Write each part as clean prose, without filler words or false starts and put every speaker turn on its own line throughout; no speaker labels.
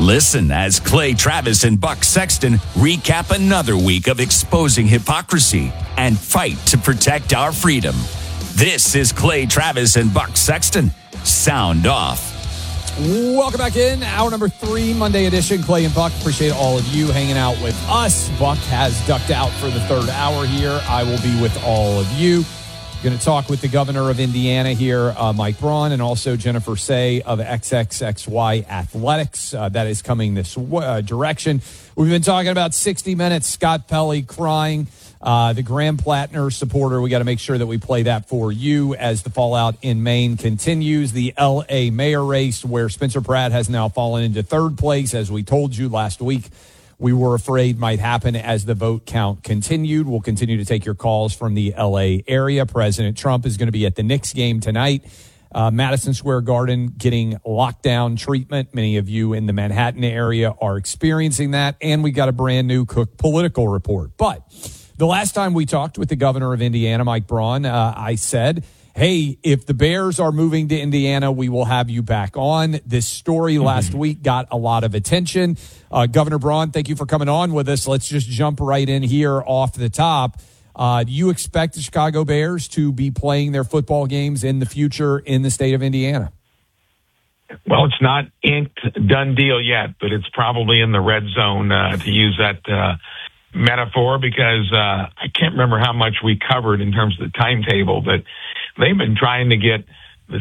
Listen as Clay Travis and Buck Sexton recap another week of exposing hypocrisy and fight to protect our freedom. This is Clay Travis and Buck Sexton. Sound off.
Welcome back in. Hour number 3, Monday edition. Clay and Buck, appreciate all of you hanging out with us. Buck has ducked out for the third hour here. I will be with all of you. Going to talk with the governor of Indiana here, Mike Braun, and also Jennifer Say of XXXY Athletics. That is coming this direction. We've been talking about 60 Minutes, Scott Pelley crying. The Graham Plattner supporter, we got to make sure that we play that for you as the fallout in Maine continues. The L.A. mayor race, where Spencer Pratt has now fallen into third place, as we told you last week. We were afraid might happen as the vote count continued. We'll continue to take your calls from the L.A. area. President Trump is going to be at the Knicks game tonight. Madison Square Garden getting lockdown treatment. Many of you in the Manhattan area are experiencing that. And we got a brand new Cook political report. But the last time we talked with the governor of Indiana, Mike Braun, I said, hey, if the Bears are moving to Indiana, we will have you back on. This story last week got a lot of attention. Governor Braun, thank you for coming on with us. Let's just jump right in here off the top. Do you expect the Chicago Bears to be playing their football games in the future in the state of Indiana?
Well, it's not inked, done deal yet, but it's probably in the red zone, to use that metaphor, because I can't remember how much we covered in terms of the timetable, but they've been trying to get the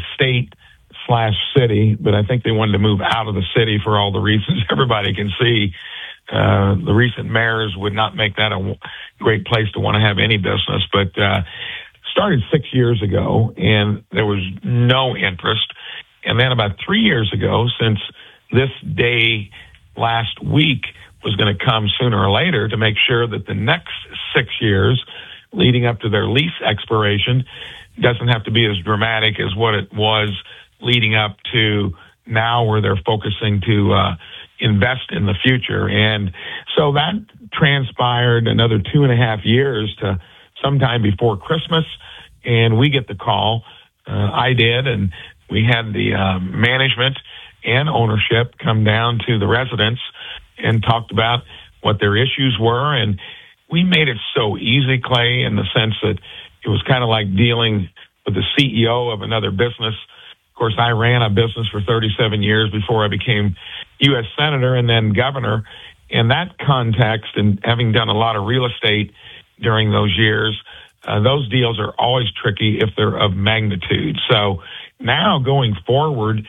state/city, but I think they wanted to move out of the city for all the reasons everybody can see. The recent mayors would not make that a great place to want to have any business, but started 6 years ago, and there was no interest. And then about 3 years ago, since this day last week was going to come sooner or later, to make sure that the next 6 years leading up to their lease expiration doesn't have to be as dramatic as what it was leading up to now, where they're focusing to invest in the future. And so that transpired another 2.5 years to sometime before Christmas, and we get the call. I did, and we had the management and ownership come down to the residence and talked about what their issues were. And we made it so easy, Clay, in the sense that it was kind of like dealing with the CEO of another business. Of course, I ran a business for 37 years before I became U.S. Senator and then governor. In that context, and having done a lot of real estate during those years, those deals are always tricky if they're of magnitude. So now going forward,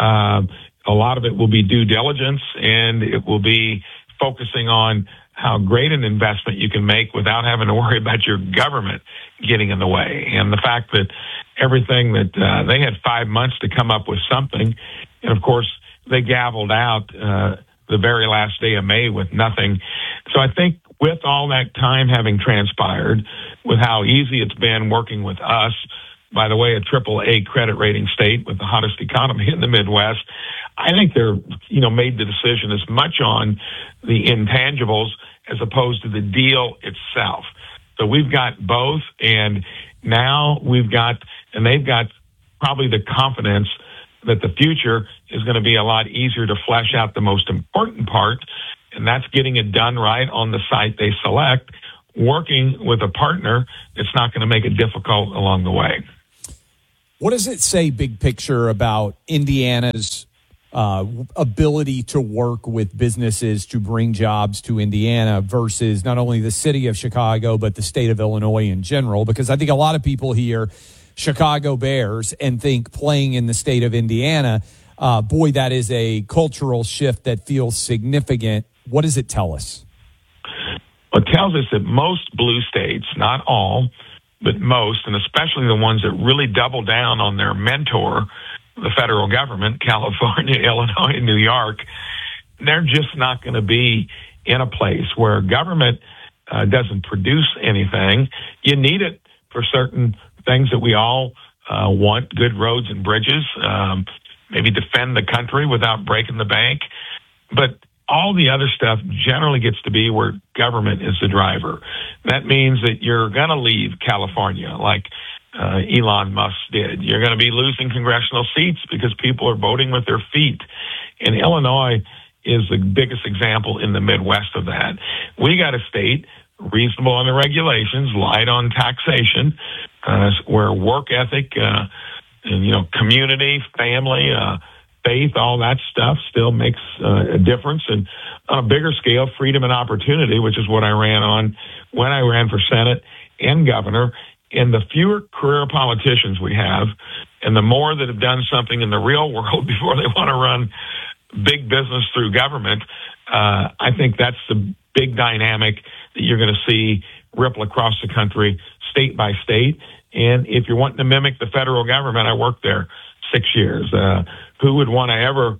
a lot of it will be due diligence, and it will be focusing on how great an investment you can make without having to worry about your government getting in the way. And the fact that everything that they had 5 months to come up with something, and of course they gavelled out the very last day of May with nothing. So I think with all that time having transpired, with how easy it's been working with us, by the way, a AAA credit rating state with the hottest economy in the Midwest, I think they're, made the decision as much on the intangibles as opposed to the deal itself. So we've got both, and now they've got probably the confidence that the future is going to be a lot easier to flesh out the most important part, and that's getting it done right on the site they select, working with a partner that's not going to make it difficult along the way.
What does it say, big picture, about Indiana's ability to work with businesses to bring jobs to Indiana versus not only the city of Chicago, but the state of Illinois in general? Because I think a lot of people hear Chicago Bears and think playing in the state of Indiana, boy, that is a cultural shift that feels significant. What does it tell us?
It tells us that most blue states, not all, but most, and especially the ones that really double down on their mentor, the federal government, California, Illinois, and New York, they're just not going to be in a place where government doesn't produce anything. You need it for certain things that we all want, good roads and bridges, maybe defend the country without breaking the bank. But all the other stuff generally gets to be where government is the driver. That means that you're going to leave California like Elon Musk did. You're going to be losing congressional seats because people are voting with their feet. In Illinois, is the biggest example in the Midwest of that. We got a state reasonable on the regulations, light on taxation, where work ethic, and, community, family, faith, all that stuff still makes a difference. And on a bigger scale, freedom and opportunity, which is what I ran on when I ran for Senate and governor. And the fewer career politicians we have, and the more that have done something in the real world before they want to run big business through government, I think that's the big dynamic that you're going to see ripple across the country, state by state. And if you're wanting to mimic the federal government, I worked there 6 years. Who would want to ever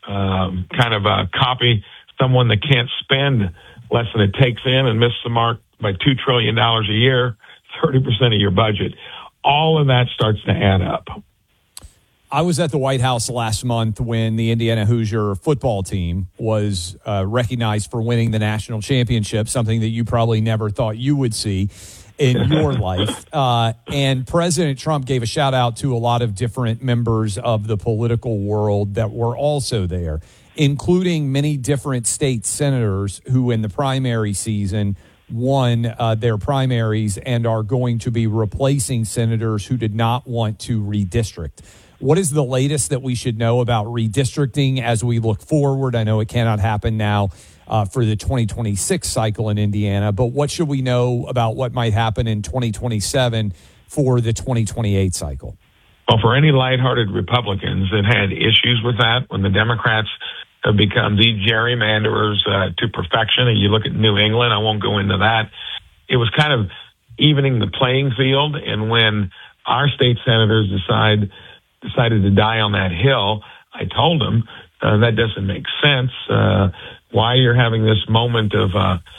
copy someone that can't spend less than it takes in and miss the mark by $2 trillion a year, 30% of your budget? All of that starts to add up.
I was at the White House last month when the Indiana Hoosier football team was recognized for winning the national championship, something that you probably never thought you would see in your life. And President Trump gave a shout out to a lot of different members of the political world that were also there, including many different state senators who in the primary season won their primaries and are going to be replacing senators who did not want to redistrict. What is the latest that we should know about redistricting as we look forward? I know it cannot happen now for the 2026 cycle in Indiana, but what should we know about what might happen in 2027 for the 2028 cycle?
Well, for any lighthearted Republicans that had issues with that when the Democrats have become the gerrymanderers to perfection, and you look at New England, I won't go into that, it was kind of evening the playing field, and when our state senators decided to die on that hill, I told them that doesn't make sense. Why you're having this moment of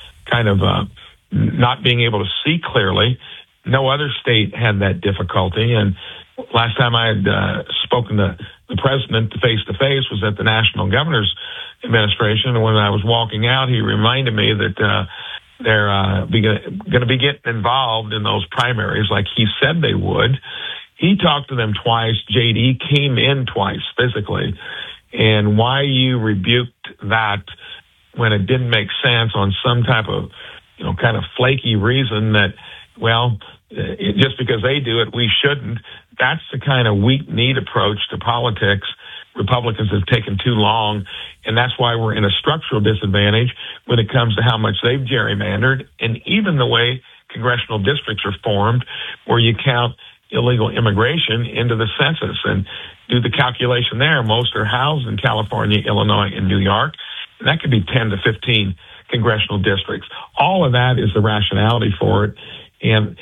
not being able to see clearly. No other state had that difficulty. And last time I had spoken to the president face to face was at the National Governor's Administration. And when I was walking out, he reminded me that they're going to be getting involved in those primaries like he said they would. He talked to them twice. JD came in twice physically. And why you rebuked that when it didn't make sense on some type of, kind of flaky reason that, just because they do it, we shouldn't. That's the kind of weak-kneed approach to politics Republicans have taken too long. And that's why we're in a structural disadvantage when it comes to how much they've gerrymandered and even the way congressional districts are formed where you count illegal immigration into the census and do the calculation there. Most are housed in California, Illinois, and New York. And that could be 10 to 15 congressional districts. All of that is the rationality for it. And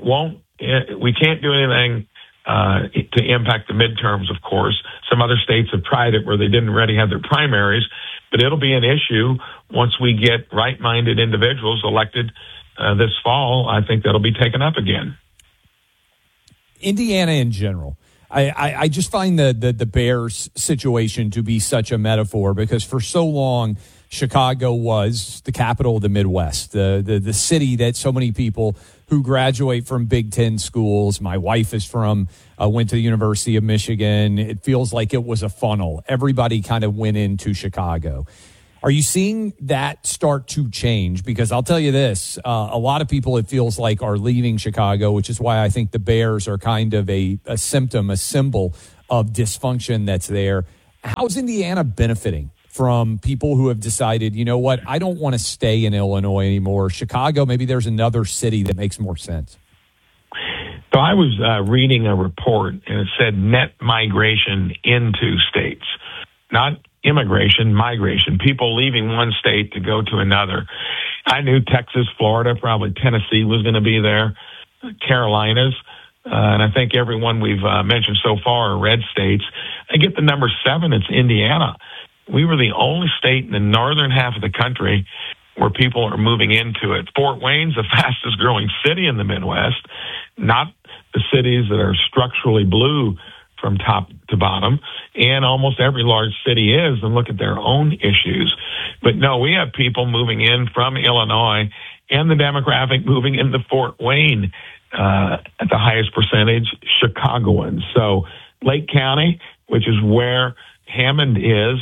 we can't do anything to impact the midterms, of course. Some other states have tried it where they didn't already have their primaries, but it'll be an issue once we get right-minded individuals elected this fall. I think that'll be taken up again.
Indiana in general, I just find the Bears situation to be such a metaphor because for so long, Chicago was the capital of the Midwest, the city that so many people who graduate from Big Ten schools. My wife is went to the University of Michigan. It feels like it was a funnel. Everybody kind of went into Chicago. Are you seeing that start to change? Because I'll tell you this, a lot of people, it feels like, are leaving Chicago, which is why I think the Bears are kind of a symptom, a symbol of dysfunction that's there. How's Indiana benefiting from people who have decided, you know what, I don't want to stay in Illinois anymore. Chicago, maybe there's another city that makes more sense.
So I was reading a report, and it said net migration into states, not immigration, migration, people leaving one state to go to another. I knew Texas, Florida, probably Tennessee was going to be there, Carolinas, and I think everyone we've mentioned so far are red states. I get the number 7, it's Indiana. We were the only state in the northern half of the country where people are moving into it. Fort Wayne's the fastest growing city in the Midwest, not the cities that are structurally blue from top to bottom, and almost every large city is, and look at their own issues. But no, we have people moving in from Illinois and the demographic moving into Fort Wayne at the highest percentage, Chicagoans. So Lake County, which is where Hammond is,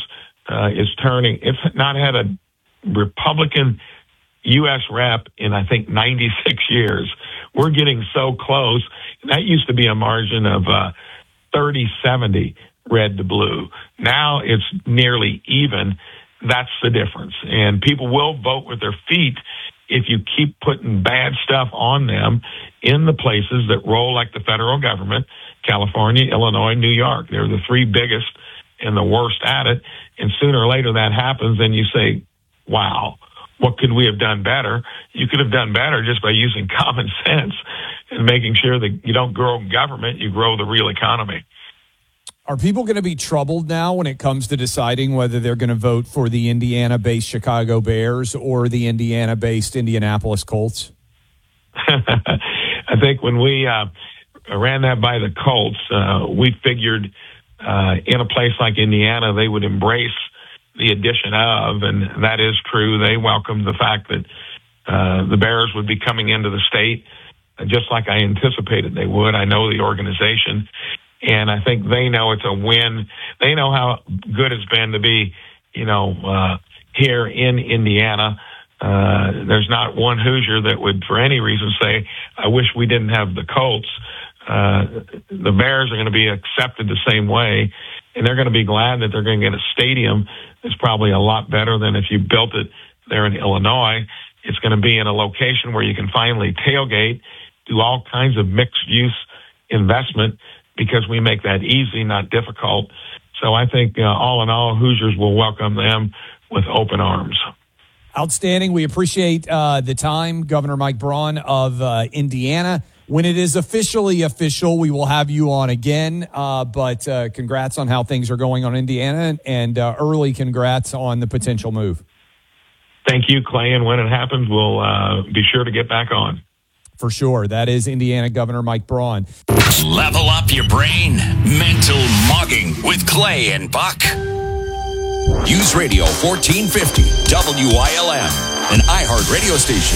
is turning. It's not had a Republican U.S. rep in, I think, 96 years. We're getting so close. That used to be a margin of 30-70 red to blue. Now it's nearly even. That's the difference. And people will vote with their feet if you keep putting bad stuff on them in the places that roll like the federal government, California, Illinois, New York. They're the three biggest and the worst at it. And sooner or later that happens, and you say, wow, what could we have done better? You could have done better just by using common sense and making sure that you don't grow government, you grow the real economy.
Are people going to be troubled now when it comes to deciding whether they're going to vote for the Indiana-based Chicago Bears or the Indiana-based Indianapolis Colts?
I think when we ran that by the Colts, we figured in a place like Indiana, they would embrace the addition of, and that is true. They welcomed the fact that the Bears would be coming into the state, just like I anticipated they would. I know the organization, and I think they know it's a win. They know how good it's been to be, here in Indiana. There's not one Hoosier that would, for any reason, say, I wish we didn't have the Colts. The Bears are going to be accepted the same way, and they're going to be glad that they're going to get a stadium that's probably a lot better than if you built it there in Illinois. It's going to be in a location where you can finally tailgate, do all kinds of mixed-use investment, because we make that easy, not difficult. So I think all in all, Hoosiers will welcome them with open arms.
Outstanding. We appreciate the time, Governor Mike Braun of Indiana. When it is officially official, we will have you on again. But congrats on how things are going on Indiana, and early congrats on the potential move.
Thank you, Clay. And when it happens, we'll be sure to get back on.
For sure. That is Indiana Governor Mike Braun.
Level up your brain. Mental Mogging with Clay and Buck. Use Radio 1450, WILM, an iHeart radio station.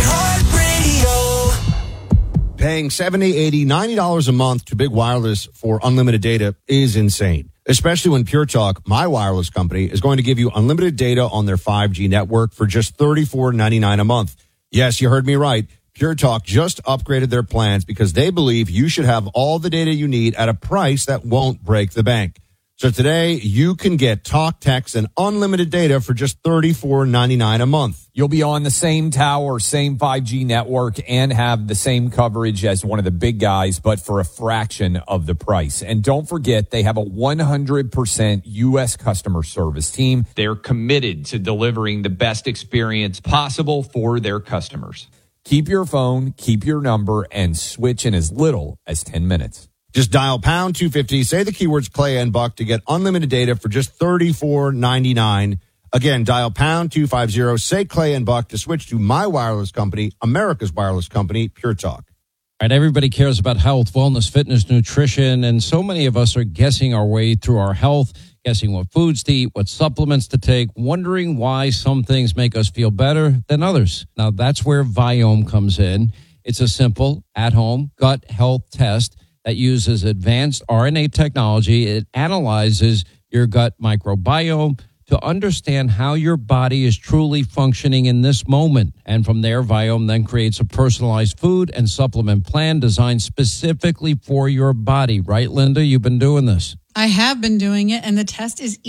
iHeartRadio. Paying $70, $80, $90 a month to Big Wireless for unlimited data is insane, especially when Pure Talk, my wireless company, is going to give you unlimited data on their 5G network for just $34.99 a month. Yes, you heard me right. Pure Talk just upgraded their plans because they believe you should have all the data you need at a price that won't break the bank. So today, you can get talk, text, and unlimited data for just $34.99 a month.
You'll be on the same tower, same 5G network, and have the same coverage as one of the big guys, but for a fraction of the price. And don't forget, they have a 100% U.S. customer service team. They're committed to delivering the best experience possible for their customers. Keep your phone, keep your number, and switch in as little as 10 minutes.
Just dial pound 250, say the keywords Clay and Buck to get unlimited data for just $34.99. Again, dial pound 250, say Clay and Buck to switch to my wireless company, America's wireless company, Pure Talk.
All right, everybody cares about health, wellness, fitness, nutrition, and so many of us are guessing our way through our health, guessing what foods to eat, what supplements to take, wondering why some things make us feel better than others. Now, that's where Viome comes in. It's a simple, at-home gut health test that uses advanced RNA technology. It analyzes your gut microbiome to understand how your body is truly functioning in this moment. And from there, Viome then creates a personalized food and supplement plan designed specifically for your body. Right, Linda? You've been doing this.
I have been doing it, and the test is